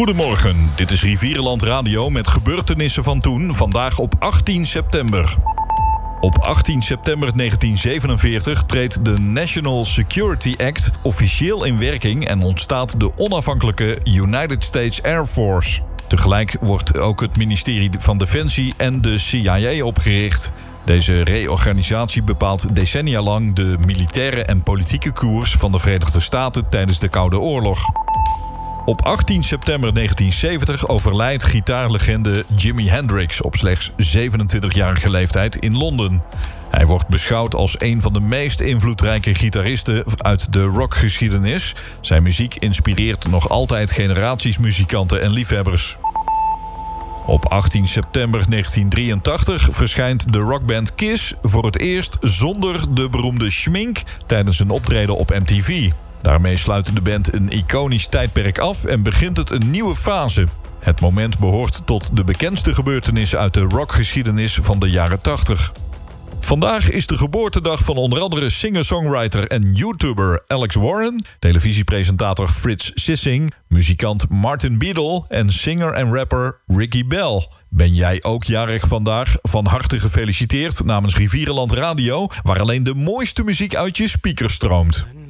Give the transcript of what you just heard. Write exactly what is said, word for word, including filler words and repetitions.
Goedemorgen, dit is Rivierenland Radio met gebeurtenissen van toen, vandaag op achttien september. Op achttien september negentien zevenenveertig treedt de National Security Act officieel in werking en ontstaat de onafhankelijke United States Air Force. Tegelijk wordt ook het ministerie van Defensie en de C I A opgericht. Deze reorganisatie bepaalt decennia lang de militaire en politieke koers van de Verenigde Staten tijdens de Koude Oorlog. Op achttien september negentien zeventig overlijdt gitaarlegende Jimi Hendrix op slechts zevenentwintigjarige leeftijd in Londen. Hij wordt beschouwd als een van de meest invloedrijke gitaristen uit de rockgeschiedenis. Zijn muziek inspireert nog altijd generaties muzikanten en liefhebbers. Op achttien september negentien drieëntachtig verschijnt de rockband Kiss voor het eerst zonder de beroemde schmink tijdens een optreden op M T V. Daarmee sluit de band een iconisch tijdperk af en begint het een nieuwe fase. Het moment behoort tot de bekendste gebeurtenissen uit de rockgeschiedenis van de jaren tachtig. Vandaag is de geboortedag van onder andere singer-songwriter en YouTuber Alex Warren, televisiepresentator Frits Sissing, muzikant Martin Beadle en singer en rapper Ricky Bell. Ben jij ook jarig vandaag? Van harte gefeliciteerd namens Rivierenland Radio, waar alleen de mooiste muziek uit je speakers stroomt.